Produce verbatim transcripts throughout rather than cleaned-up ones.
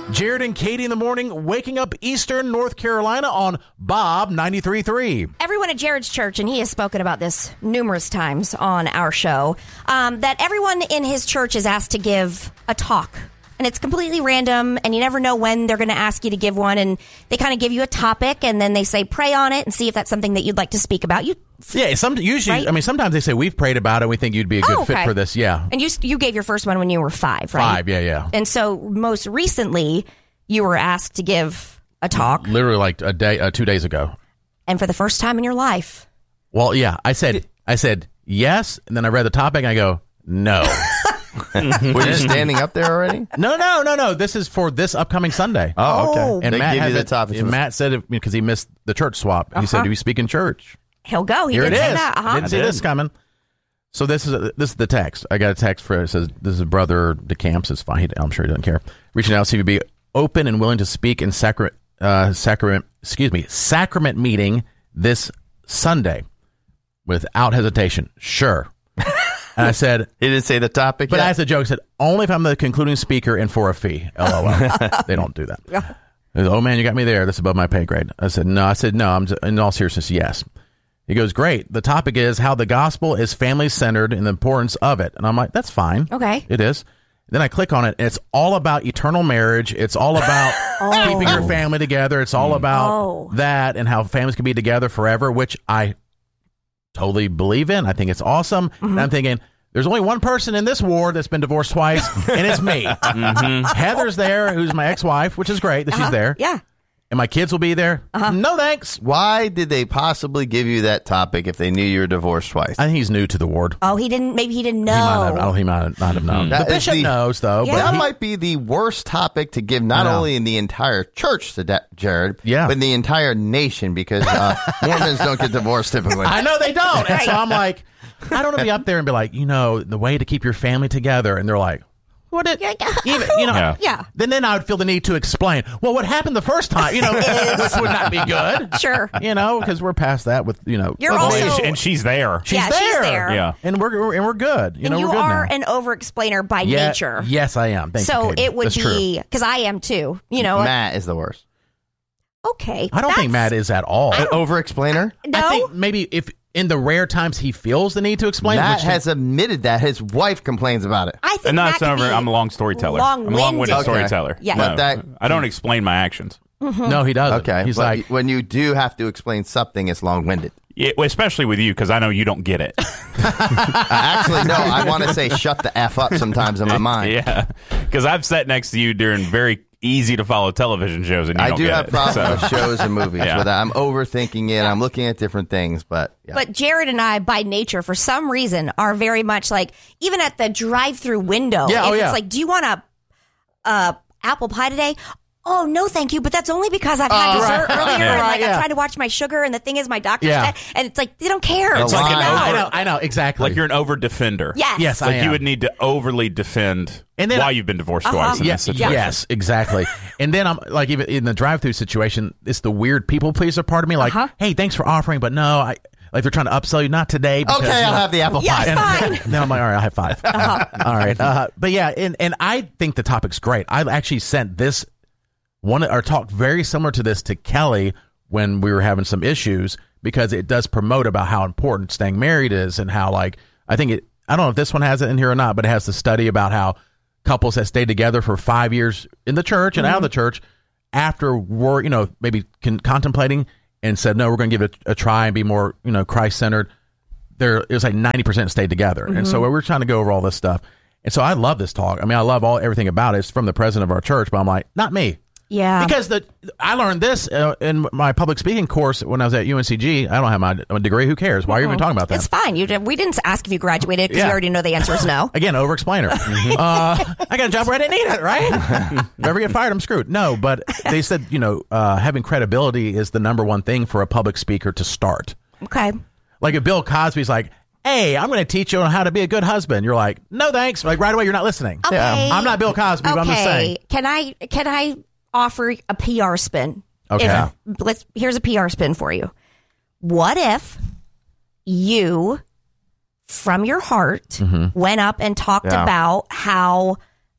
Jared and Katie in the morning, waking up Eastern North Carolina on Bob ninety-three point three. Everyone at Jared's church, and he has spoken about this numerous times on our show, um, that everyone in his church is asked to give a talk. And it's completely random, and you never know when they're going to ask you to give one. And they kind of give you a topic, and then they say, pray on it and see if that's something that you'd like to speak about. You, yeah, some usually, right? I mean, sometimes they say, we've prayed about it. We think you'd be a good oh, okay. fit for this. Yeah. And you you gave your first one when you were five, right? Five, yeah, yeah. And so most recently, you were asked to give a talk. Literally like a day, uh, two days ago. And for the first time in your life. Well, yeah, I said, I said yes, and then I read the topic, and I go, no. Were you standing up there already? No, no, no, no. This is for this upcoming Sunday. Oh, okay. Oh. And They Matt give had you the it- topic. And Matt said it because he missed the church swap. He Uh-huh. said, "Do you speak in church?" He'll go. He Here did it say is. that. Uh-huh. Didn't see this coming. So this is a, this is the text. I got a text for it. It says, "This is Brother DeCamps. It's fine. He, I'm sure he doesn't care. Reaching out to see if you'd be open and willing to speak in sacrament, uh, sacrament, excuse me, sacrament meeting this Sunday, without hesitation. Sure." And I said, He didn't say the topic but yet? I asked a joke. Said, "Only if I'm the concluding speaker and for a fee." L O L. They don't do that. He goes, "Oh man, you got me there. That's above my pay grade." I said, "No." I said, "No." I'm just, in all seriousness, yes. He goes, "Great. The topic is how the gospel is family centered and the importance of it." And I'm like, "That's fine. Okay. It is." Then I click on it, and it's all about eternal marriage. It's all about Oh. keeping your family together. It's all about Oh. that and how families can be together forever, which I totally believe in. I think it's awesome. Mm-hmm. And I'm thinking, there's only one person in this ward that's been divorced twice, and it's me. Mm-hmm. Heather's there, who's my ex-wife, which is great that Uh-huh. she's there. Yeah. And my kids will be there. Uh-huh. No thanks. Why did they possibly give you that topic if they knew you were divorced twice? I think he's new to the ward. Oh, he didn't. Maybe he didn't know. He might have, oh, he might not have known. That the is bishop the- knows, though. Yeah. But that he- might be the worst topic to give not I know. only in the entire church to De- Jared, Yeah. but in the entire nation, because uh, Mormons don't get divorced typically. I know they don't. And so I'm like, I don't want to be up there and be like, you know, the way to keep your family together. And they're like, what it, even, you know, Yeah. Yeah. Then, then I would feel the need to explain, well, what happened the first time, you know, which would not be good. Sure. You know, because we're past that with, you know, You're oh, also- And she- and she's there. she's Yeah, there. she's there. Yeah. And we're, we're and we're good. You And know, you we're good are now. an over-explainer by Yeah, nature. Yes, I am. Thank so you, Katie. it would That's true. be, because I am too. You know, Matt is the worst. okay. I don't think Matt that's- is at all. An over-explainer? No. I think maybe if in the rare times he feels the need to explain, Matt which has admitted that. His wife complains about it. I think And Matt that's could over. be I'm a long storyteller. I'm a long-winded. long-winded Okay. storyteller. Yeah. No, But that- I don't explain my actions. no, he doesn't. Okay. he's but like, when you do have to explain something, it's long-winded. Yeah, well, especially with you, because I know you don't get it. Uh, actually, no, I want to say shut the F up sometimes in my mind. Yeah, because I've sat next to you during very easy to follow television shows, and you I don't do get have it. problems So- with shows and movies. Yeah. With that. I'm overthinking it. I'm looking at different things, but yeah. But Jared and I, by nature, for some reason, are very much like, even at the drive-through window, Yeah, if oh, yeah. it's like, do you want a uh, apple pie today? Oh, no, thank you. But that's only because I've had Oh, dessert right. earlier, Yeah. and Right, like yeah. I'm trying to watch my sugar. And the thing is, my doctor Yeah. said, and it's like they don't care. It's Just like get an out. I know, I know, exactly. Like you're an over defender. Yes. Yes, I Like am. you would need to overly defend And then why I- you've been divorced Uh-huh. twice in Yeah, this situation. yes, exactly. And then I'm like, even in the drive-through situation, it's the weird people pleaser part of me. Like, Uh-huh. hey, thanks for offering, but no, I like they're trying to upsell you. Not today. Because, okay, you I'll know, have the apple Yeah, pie. And fine. then I'm like, all right, I'll have five. All right. Uh, but yeah, and, and I think the topic's great. I actually sent this one or talked very similar to this to Kelly when we were having some issues, because it does promote about how important staying married is, and how, like, I think it, I don't know if this one has it in here or not, but it has the study about how couples that stayed together for five years in the church and out of the church, after were, you know, maybe con- contemplating and said, no, we're going to give it a, a try and be more, you know, Christ-centered. There, it was like ninety percent stayed together. And so we we're trying to go over all this stuff. And so I love this talk. I mean, I love all everything about it. It's from the president of our church, but I'm like, not me. Yeah. Because the I learned this uh, in my public speaking course when I was at U N C G. I don't have my, my degree. Who cares? Why are you even talking about that? It's fine. You did, we didn't ask if you graduated because Yeah. we already know the answer is no. Again, over-explainer. uh, I got a job where I didn't need it, right? If I ever get fired, I'm screwed. No, but they said, you know, uh, having credibility is the number one thing for a public speaker to start. Okay. Like if Bill Cosby's like, hey, I'm going to teach you how to be a good husband. You're like, no, thanks. Like right away, you're not listening. Okay. I'm not Bill Cosby, but I'm just saying. Okay. Can I can I offer a P R spin? Okay. If, let's here's a P R spin for you. What if you, from your heart, Mm-hmm. went up and talked Yeah. about how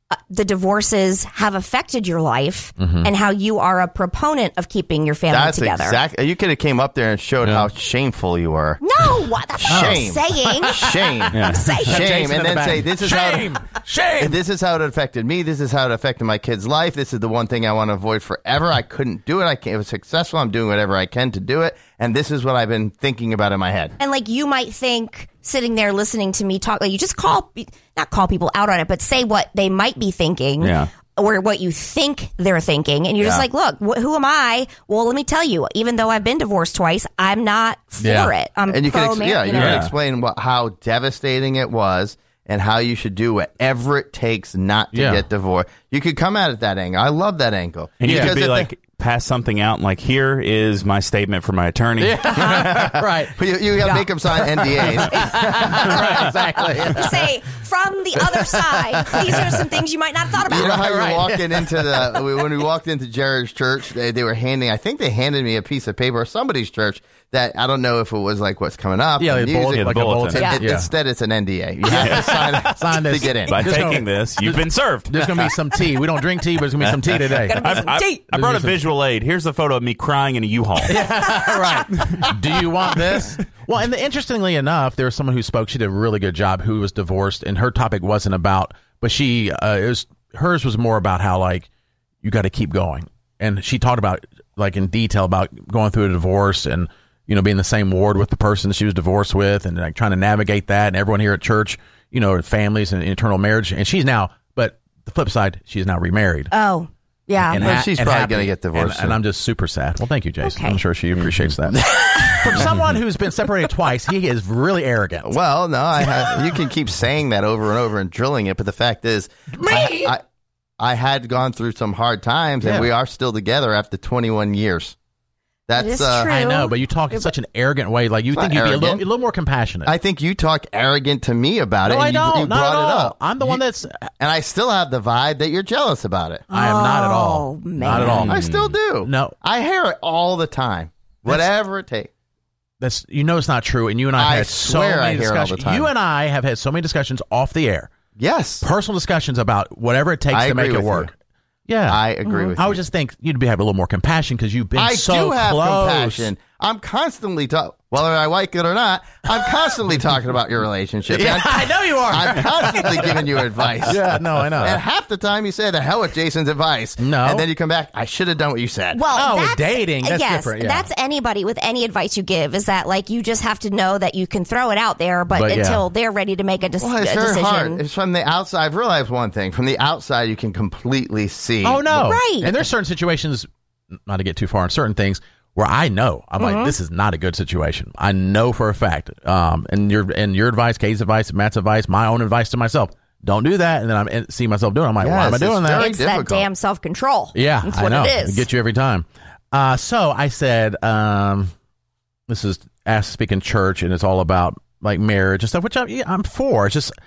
uh, the divorces have affected your life Mm-hmm. and how you are a proponent of keeping your family That's together. exactly. You could have came up there and showed Yeah. how shameful you were. No, what? That's not what I'm Shame. saying. Shame. I'm saying. Shame. Jason in And the then back. say, this is Shame. how Shame. this is how it affected me. This is how it affected my kid's life. This is the one thing I want to avoid forever. I couldn't do it. I can't, it was successful. I'm doing whatever I can to do it. And this is what I've been thinking about in my head. And like you might think sitting there listening to me talk, like you just call, not call people out on it, but say what they might be thinking. Yeah. Or what you think they're thinking. And you're just Yeah. like, look, wh- who am I? Well, let me tell you, even though I've been divorced twice, I'm not for Yeah. it. I'm And you can, ex- pro-mar- yeah, you you know? can Yeah. explain what, how devastating it was and how you should do whatever it takes not to Yeah. get divorced. You could come at it that angle. I love that angle. And you Because could be if like, the- pass something out, and like, here is my statement from my attorney. Right. you, you got to make them sign N D As. Right. Exactly. You say, from the other side, these are some things you might not have thought about. You know how Right. you're walking into the when we walked into Jared's church, they, they were handing. I think they handed me a piece of paper, or somebody's church, that I don't know if it was like what's coming up. Yeah, the the music. bulletin, Yeah, the like a bulletin. bulletin. Yeah. It- Yeah. Instead, it's an N D A. You have to sign, Sign to this. get in. By There's taking no- this, you've been served. There's gonna be some tea. We don't drink tea, but there's gonna be some tea today. I, I, I brought a visual aid. Here's a photo of me crying in a U-Haul. Right. Do you want this? Well, and the, interestingly enough, there was someone who spoke. She did a really good job. Who was divorced, and her topic wasn't about. But she, uh, it was hers was more about how like you got to keep going, and she talked about like in detail about going through a divorce and you know being in the same ward with the person she was divorced with, and like trying to navigate that. And everyone here at church, you know, families and eternal marriage. And she's now, but the flip side, she's now remarried. Oh, yeah. And Well, ha- she's and probably happy. gonna get divorced and, soon. and I'm just super sad. Well, thank you, Jason. Okay. I'm sure she appreciates that. From someone who's been separated twice, he is really arrogant. Well, no, I have, you can keep saying that over and over and drilling it, but the fact is, I, I, I had gone through some hard times, and Yeah. we are still together after twenty-one years. That's It is uh, true. I know, but you talk in such an arrogant way. Like you It's think not you'd be a little, a arrogant. little more compassionate. I think you talk arrogant to me about no, it. I and you, don't. you not brought at it all. up. I'm the You- one that's. and I still have the vibe that you're jealous about it. I am not at all. Oh, Not at man. all. I still do. No. I hear it all the time. Whatever it takes. That's you know it's not true. And you and I, I had so swear I many hear it all the discussions. time. You and I have had so many discussions off the air, Yes, personal discussions about whatever it takes I to agree make it with work. you. Yeah, I agree with I you. would just think you'd be have a little more compassion because you've been I so do have close. compassion. I'm constantly talking, whether I like it or not, I'm constantly talking about your relationship. Yeah, And I know you are. I'm constantly giving you advice. Yeah, no, I know. And half the time you say, the hell with Jason's advice. No. And then you come back, I should have done what you said. Well, Oh, with that's, dating, that's yes, different, yeah. that's anybody with any advice you give. Is that like you just have to know that you can throw it out there, but, But, yeah. until they're ready to make a, dec- Well, it's a very decision. hard. It's from the outside. I've realized one thing. From the outside, you can completely see. Oh no! Right. And there's certain situations, not to get too far in certain things, where I know I'm Mm-hmm. like, this is not a good situation. I know for a fact. Um, and your and your advice, Katie's advice, Matt's advice, my own advice to myself: don't do that. And then I'm and see myself doing. it. I'm like, why am I Yes, doing it's that? very It's difficult. that damn self control. Yeah, that's I what know. it is. Get you every time. Uh, so I said, um, this is asked to speak in church, and it's all about like marriage and stuff, which I, yeah, I'm for. It's just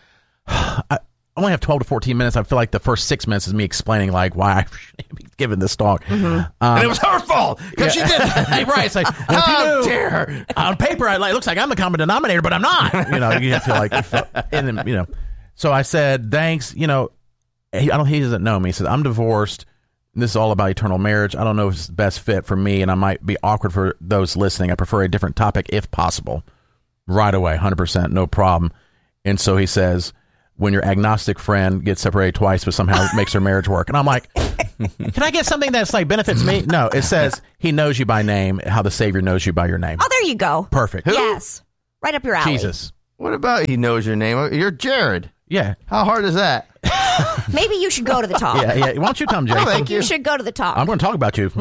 I only have twelve to fourteen minutes. I feel like the first six minutes is me explaining like why I should be giving this talk. Um, And it was her fault because she did. right. It's like, well, if How you knew, dare her. on paper, I, like, it looks like I'm the common denominator, but I'm not. You know, you have to like, you feel- and then, you know. So I said, thanks. You know, he, I don't. He doesn't know me. He said, I'm divorced. This is all about eternal marriage. I don't know if it's the best fit for me, and I might be awkward for those listening. I prefer a different topic if possible. Right away, one hundred percent, no problem. And so he says, when your agnostic friend gets separated twice but somehow makes their marriage work. And I'm like, can I get something that's like benefits me? No, it says he knows you by name, how the Savior knows you by your name. Oh, there you go. Perfect. Yes, right up your alley. Jesus. What about he knows your name? You're Jared. Yeah. How hard is that? Maybe you should go to the talk. Yeah, yeah. Why don't you come, Jason? I think you should go to the talk. I'm going to talk about you.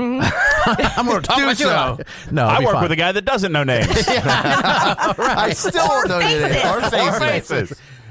I'm going to talk Do about so. you. No, I it'll be work fine. with a guy that doesn't know names. I still don't know your name. faces. Or Or faces. faces.